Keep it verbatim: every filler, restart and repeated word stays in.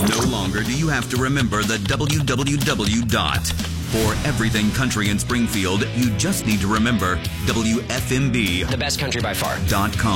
No longer do you have to remember the W W W dot. For everything country in Springfield, you just need to remember W F M B The best country by far. dot com.